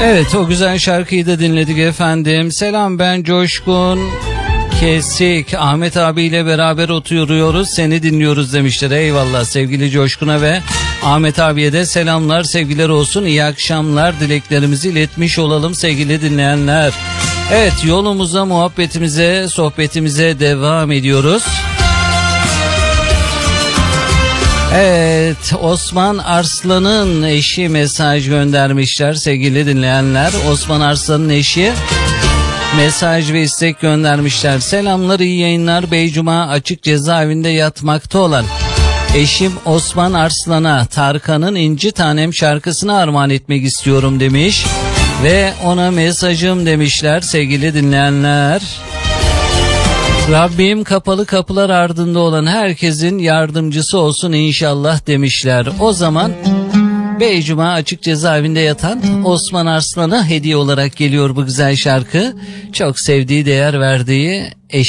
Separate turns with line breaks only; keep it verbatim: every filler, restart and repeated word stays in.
Evet, o güzel şarkıyı da dinledik efendim. Selam, ben Coşkun Kesik. Ahmet abiyle beraber oturuyoruz, seni dinliyoruz demişler. Eyvallah sevgili Coşkun'a ve Ahmet abiye de selamlar, sevgiler olsun. İyi akşamlar dileklerimizi iletmiş olalım sevgili dinleyenler. Evet, yolumuza, muhabbetimize, sohbetimize devam ediyoruz. Evet, Osman Arslan'ın eşi mesaj göndermişler sevgili dinleyenler. Osman Arslan'ın eşi mesaj ve istek göndermişler. Selamlar, iyi yayınlar. Beycuma açık cezaevinde yatmakta olan eşim Osman Arslan'a Tarkan'ın İnci Tanem şarkısını armağan etmek istiyorum demiş. Ve ona mesajım demişler sevgili dinleyenler. Rabbim kapalı kapılar ardında olan herkesin yardımcısı olsun inşallah demişler. O zaman Beycuma açık cezaevinde yatan Osman Arslan'a hediye olarak geliyor bu güzel şarkı. Çok sevdiği, değer verdiği eşi